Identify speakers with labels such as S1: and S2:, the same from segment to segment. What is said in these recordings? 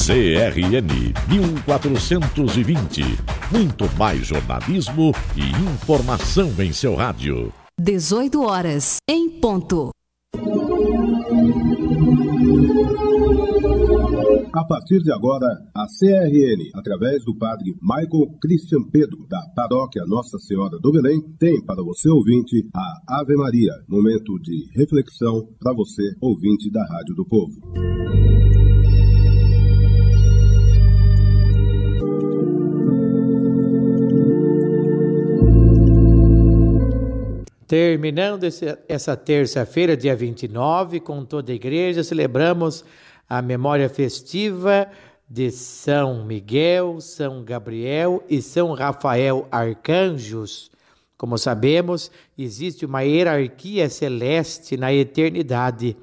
S1: CRN 1420. Muito mais jornalismo e informação em seu rádio.
S2: 18 horas, em ponto.
S3: A partir de agora, a CRN, através do padre Michael Christian Pedro, da paróquia Nossa Senhora do Belém, tem para você, ouvinte, a Ave Maria, momento de reflexão para você, ouvinte da Rádio do Povo.
S4: Terminando essa terça-feira, dia 29, com toda a igreja, celebramos a memória festiva de São Miguel, São Gabriel e São Rafael arcanjos. Como sabemos, existe uma hierarquia celeste na eternidade.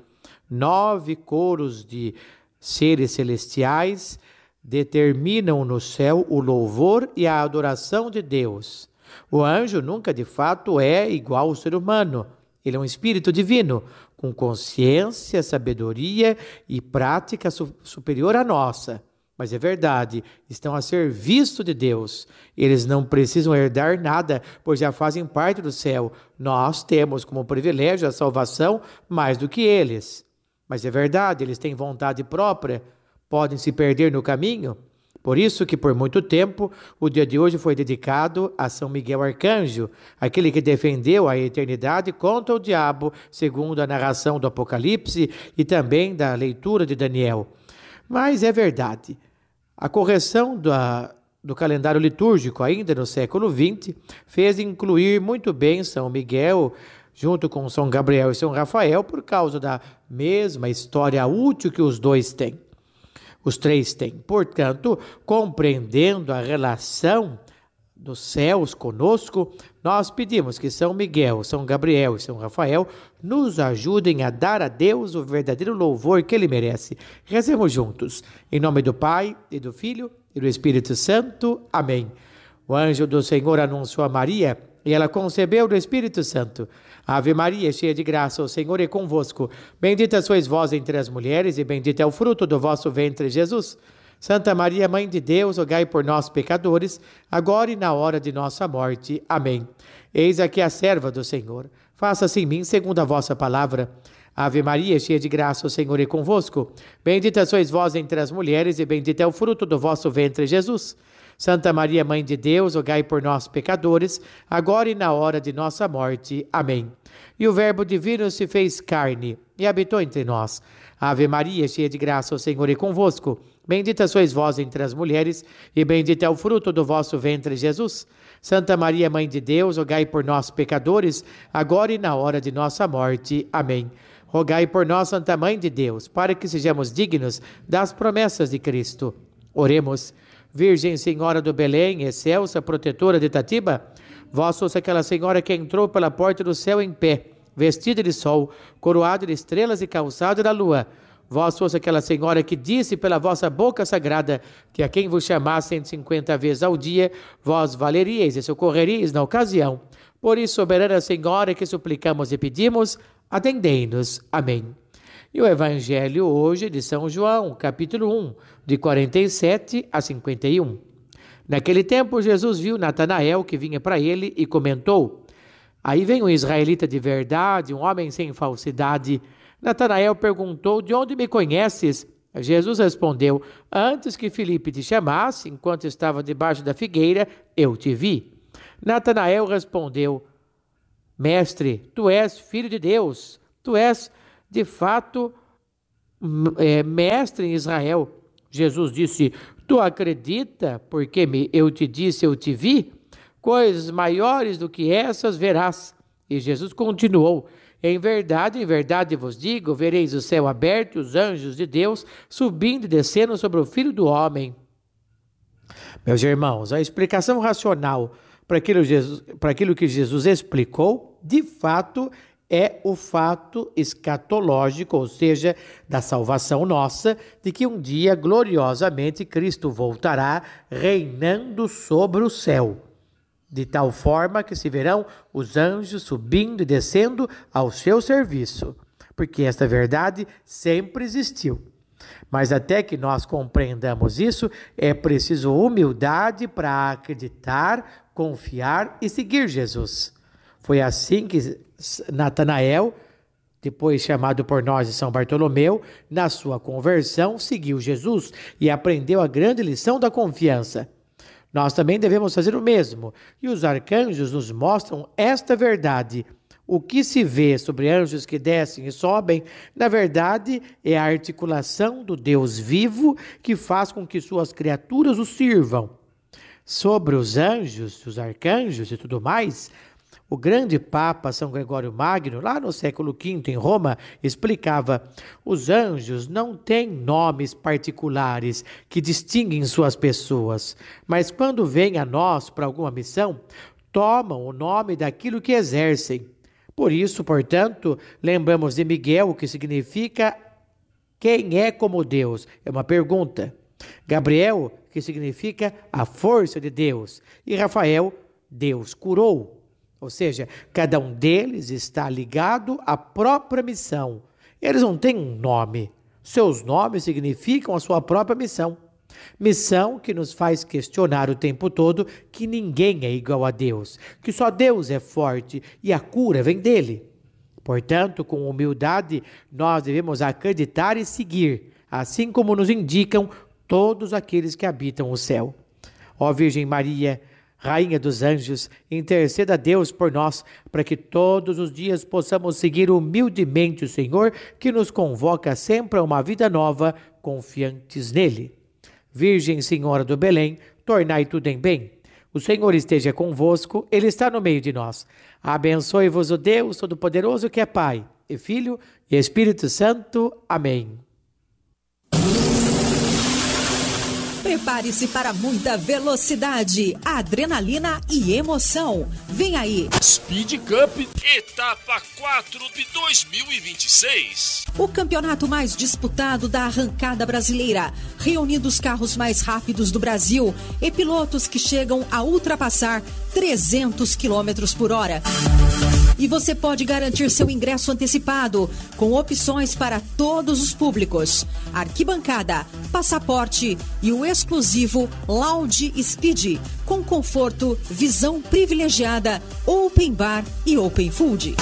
S4: 9 coros de seres celestiais determinam no céu o louvor e a adoração de Deus. O anjo nunca de fato é igual ao ser humano. Ele é um espírito divino, com consciência, sabedoria e prática superior à nossa. Mas é verdade, estão a serviço de Deus. Eles não precisam herdar nada, pois já fazem parte do céu. Nós temos como privilégio a salvação mais do que eles. Mas é verdade, eles têm vontade própria, podem se perder no caminho. Por isso que por muito tempo o dia de hoje foi dedicado a São Miguel Arcanjo, aquele que defendeu a eternidade contra o diabo, segundo a narração do Apocalipse e também da leitura de Daniel. Mas é verdade, a correção do calendário litúrgico ainda no século XX fez incluir muito bem São Miguel junto com São Gabriel e São Rafael por causa da mesma história útil que os dois têm. Os três têm. Portanto, compreendendo a relação dos céus conosco, nós pedimos que São Miguel, São Gabriel e São Rafael nos ajudem a dar a Deus o verdadeiro louvor que Ele merece. Rezemos juntos. Em nome do Pai, e do Filho, e do Espírito Santo. Amém. O anjo do Senhor anunciou a Maria, e ela concebeu do Espírito Santo. Ave Maria, cheia de graça, o Senhor é convosco. Bendita sois vós entre as mulheres, e bendito é o fruto do vosso ventre, Jesus. Santa Maria, Mãe de Deus, rogai por nós, pecadores, agora e na hora de nossa morte. Amém. Eis aqui a serva do Senhor. Faça-se em mim segundo a vossa palavra. Ave Maria, cheia de graça, o Senhor é convosco. Bendita sois vós entre as mulheres, e bendito é o fruto do vosso ventre, Jesus. Santa Maria, Mãe de Deus, rogai por nós, pecadores, agora e na hora de nossa morte. Amém. E o Verbo divino se fez carne e habitou entre nós. Ave Maria, cheia de graça, o Senhor é convosco. Bendita sois vós entre as mulheres, e bendito é o fruto do vosso ventre, Jesus. Santa Maria, Mãe de Deus, rogai por nós, pecadores, agora e na hora de nossa morte. Amém. Rogai por nós, Santa Mãe de Deus, para que sejamos dignos das promessas de Cristo. Oremos. Virgem Senhora do Belém, excelsa protetora de Itatiba, vós sois aquela senhora que entrou pela porta do céu em pé, vestida de sol, coroada de estrelas e calçada da lua. Vós sois aquela senhora que disse pela vossa boca sagrada que a quem vos chamasse 150 vezes ao dia, vós valeríeis e socorreríeis na ocasião. Por isso, soberana Senhora, que suplicamos e pedimos, atendei-nos. Amém. E o Evangelho hoje de São João, capítulo 1, de 47 a 51. Naquele tempo, Jesus viu Natanael que vinha para ele e comentou: aí vem um israelita de verdade, um homem sem falsidade. Natanael perguntou: de onde me conheces? Jesus respondeu: antes que Filipe te chamasse, enquanto estava debaixo da figueira, eu te vi. Natanael respondeu: mestre, tu és filho de Deus, tu és de fato mestre em Israel. Jesus disse: tu acredita porque eu te disse, eu te vi? Coisas maiores do que essas verás. E Jesus continuou: em verdade vos digo, vereis o céu aberto e os anjos de Deus subindo e descendo sobre o Filho do Homem. Meus irmãos, a explicação racional para aquilo que Jesus explicou, de fato, é o fato escatológico, ou seja, da salvação nossa, de que um dia, gloriosamente, Cristo voltará reinando sobre o céu, de tal forma que se verão os anjos subindo e descendo ao seu serviço, porque esta verdade sempre existiu. Mas até que nós compreendamos isso, é preciso humildade para acreditar, confiar e seguir Jesus. Foi assim que Natanael, depois chamado por nós de São Bartolomeu, na sua conversão, seguiu Jesus e aprendeu a grande lição da confiança. Nós também devemos fazer o mesmo, e os arcanjos nos mostram esta verdade. O que se vê sobre anjos que descem e sobem, na verdade, é a articulação do Deus vivo que faz com que suas criaturas o sirvam. Sobre os anjos, os arcanjos e tudo mais, o grande Papa São Gregório Magno, lá no século V em Roma, explicava: os anjos não têm nomes particulares que distinguem suas pessoas, mas quando vêm a nós para alguma missão, tomam o nome daquilo que exercem. Por isso, portanto, lembramos de Miguel, que significa quem é como Deus? É uma pergunta. Gabriel, que significa a força de Deus. E Rafael, Deus curou. Ou seja, cada um deles está ligado à própria missão. Eles não têm um nome. Seus nomes significam a sua própria missão. Missão que nos faz questionar o tempo todo que ninguém é igual a Deus, que só Deus é forte e a cura vem dele. Portanto, com humildade, nós devemos acreditar e seguir, assim como nos indicam todos aqueles que habitam o céu. Ó Virgem Maria, Rainha dos Anjos, interceda a Deus por nós, para que todos os dias possamos seguir humildemente o Senhor, que nos convoca sempre a uma vida nova, confiantes nele. Virgem Senhora do Belém, tornai tudo em bem. O Senhor esteja convosco, Ele está no meio de nós. Abençoe-vos o Deus Todo-Poderoso, que é Pai, e Filho, e Espírito Santo. Amém.
S5: Prepare-se para muita velocidade, adrenalina e emoção. Vem aí!
S6: Speed Cup, etapa 4 de 2026.
S5: O campeonato mais disputado da arrancada brasileira, reunindo os carros mais rápidos do Brasil e pilotos que chegam a ultrapassar 300 km por hora. E você pode garantir seu ingresso antecipado, com opções para todos os públicos: arquibancada, passaporte e o exclusivo Lounge Speed, com conforto, visão privilegiada, open bar e open food.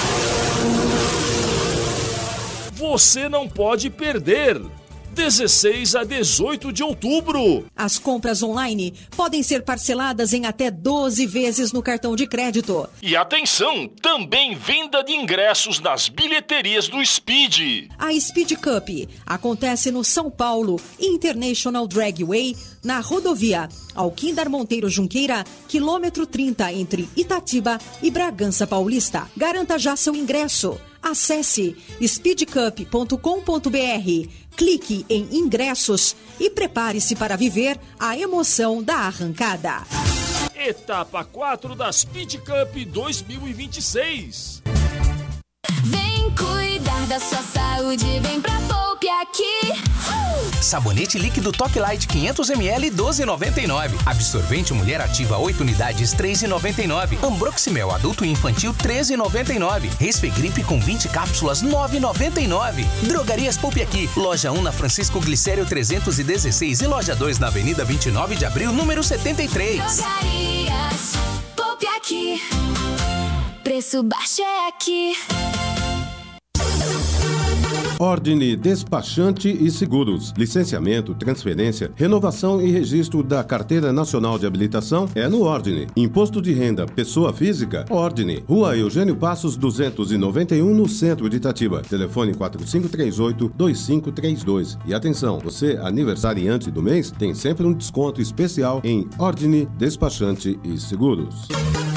S6: Você não pode perder! 16 a 18 de outubro.
S5: As compras online podem ser parceladas em até 12 vezes no cartão de crédito.
S6: E atenção, também venda de ingressos nas bilheterias do Speed.
S5: A Speed Cup acontece no São Paulo International Dragway, na rodovia Alquindar Monteiro Junqueira, quilômetro 30, entre Itatiba e Bragança Paulista. Garanta já seu ingresso. Acesse speedcup.com.br, clique em ingressos e prepare-se para viver a emoção da arrancada.
S6: Etapa 4 da Speed Cup 2026.
S7: Vem cuidar da sua saúde, vem pra Poupe Aqui.
S8: Sabonete líquido Toque Light 500ml 12,99. Absorvente Mulher Ativa 8 unidades 3,99. Ambroximel adulto e infantil 13,99. Resfegripe com 20 cápsulas 9,99. Drogarias Poupe Aqui. Loja 1 na Francisco Glicério 316 e loja 2 na Avenida 29 de Abril, número 73.
S7: Drogarias Poupe Aqui. Preço baixo é aqui.
S3: Ordine Despachante e Seguros. Licenciamento, transferência, renovação e registro da Carteira Nacional de Habilitação é no Ordine. Imposto de renda, pessoa física, Ordine. Rua Eugênio Passos 291, no centro de Itatiba. Telefone 4538-2532. E atenção, você aniversariante do mês tem sempre um desconto especial em Ordine Despachante e Seguros.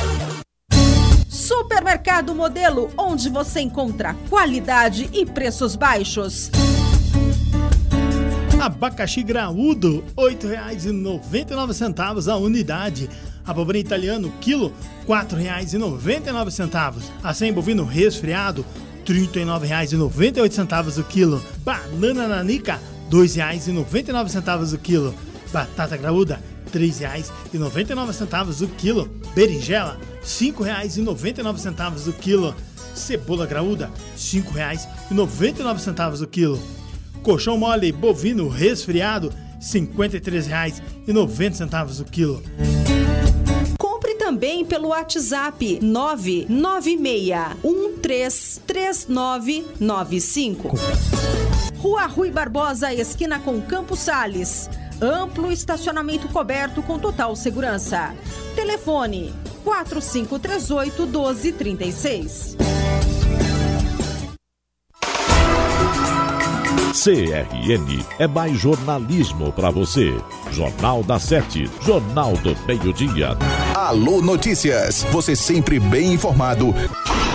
S5: Supermercado Modelo, onde você encontra qualidade e preços baixos.
S9: Abacaxi graúdo, R$ 8,99 a unidade. Abobrinha italiano, quilo, R$ 4,99. Acém bovino resfriado, R$ 39,98 o quilo. Banana nanica, R$ 2,99 o quilo. Batata graúda, R$ 3,99 o quilo. Berinjela, R$ 5,99 o quilo. Cebola graúda, R$ 5,99 o quilo. Colchão mole bovino resfriado, R$ 53,90 o quilo.
S5: Compre também pelo WhatsApp 996133995. Rua Rui Barbosa, esquina com Campos Sales. Amplo estacionamento coberto com total segurança. Telefone 4538-1236.
S1: CRN é mais jornalismo para você. Jornal da 7, Jornal do Meio-Dia.
S10: Alô Notícias, você sempre bem informado.